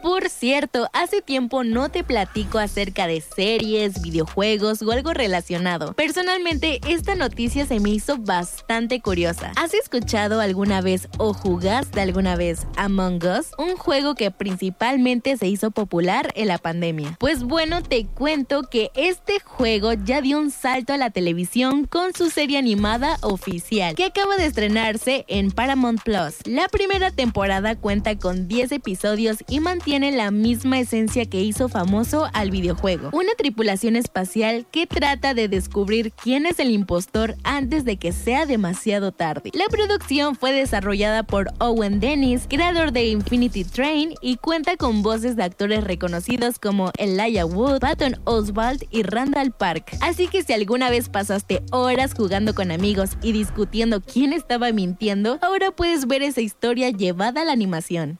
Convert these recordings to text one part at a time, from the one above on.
Por cierto, hace tiempo no te platico acerca de series, videojuegos o algo relacionado. Personalmente, esta noticia se me hizo bastante curiosa. ¿Has escuchado alguna vez o jugaste alguna vez Among Us? Un juego que principalmente se hizo popular en la pandemia. Pues bueno, te cuento que este juego ya dio un salto a la televisión con su serie animada oficial, que acaba de estrenarse en Paramount Plus. La primera temporada cuenta con 10 episodios y mantiene la misma esencia que hizo famoso al videojuego. Una tripulación espacial que trata de descubrir quién es el impostor antes de que sea demasiado tarde. La producción fue desarrollada por Owen Dennis, creador de Infinity Train, y cuenta con voces de actores reconocidos como Elijah Wood, Patton Oswalt y Randall Park. Así que si alguna vez pasaste horas jugando con amigos y discutiendo quién estaba mintiendo, ahora puedes ver esa historia llevada a la animación.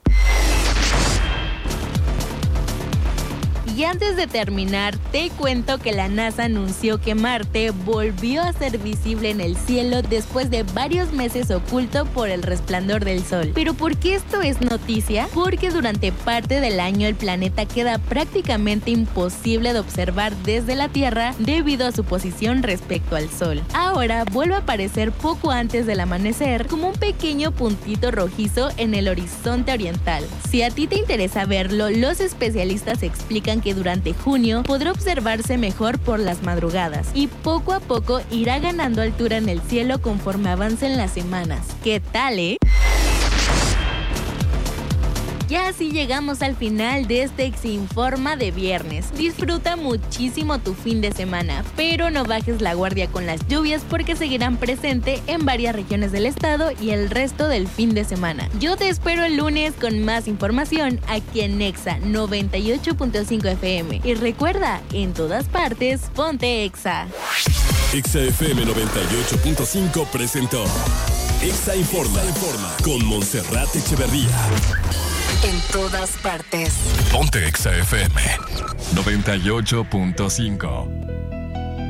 Y antes de terminar, te cuento que la NASA anunció que Marte volvió a ser visible en el cielo después de varios meses oculto por el resplandor del Sol. ¿Pero por qué esto es noticia? Porque durante parte del año el planeta queda prácticamente imposible de observar desde la Tierra debido a su posición respecto al Sol. Ahora vuelve a aparecer poco antes del amanecer como un pequeño puntito rojizo en el horizonte oriental. Si a ti te interesa verlo, los especialistas explican que durante junio podrá observarse mejor por las madrugadas y poco a poco irá ganando altura en el cielo conforme avancen las semanas. ¿Qué tal, Ya así llegamos al final de este Exinforma de viernes. Disfruta muchísimo tu fin de semana, pero no bajes la guardia con las lluvias porque seguirán presentes en varias regiones del estado y el resto del fin de semana. Yo te espero el lunes con más información aquí en Exa 98.5 FM. Y recuerda, en todas partes, ponte Exa. Exa FM 98.5 presentó Exa Informa con Montserrat Echeverría. En todas partes. Ponte Exa FM 98.5.